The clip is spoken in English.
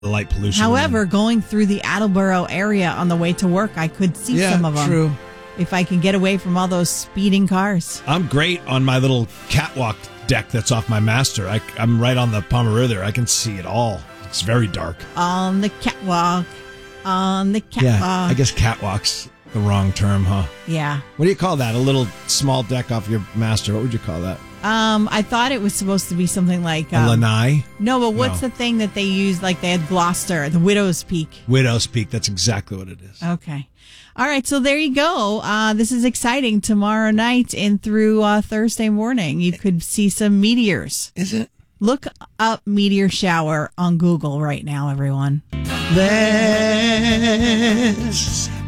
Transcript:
light pollution. However, going through the Attleboro area on the way to work, I could see some of them. True. If I can get away from all those speeding cars. I'm great on my little catwalk deck that's off my master. I'm right on the Pomeroo there. I can see it all. It's very dark. On the catwalk. Yeah, I guess catwalk's the wrong term, huh? Yeah. What do you call that? A little small deck off your master. What would you call that? I thought it was supposed to be something like... a lanai? No, but what's the thing that they use, like they had Gloucester, the Widow's Peak? Widow's Peak, that's exactly what it is. Okay. All right, so there you go. This is exciting. Tomorrow night and through Thursday morning, you could see some meteors. Is it? Look up meteor shower on Google right now, everyone. Let's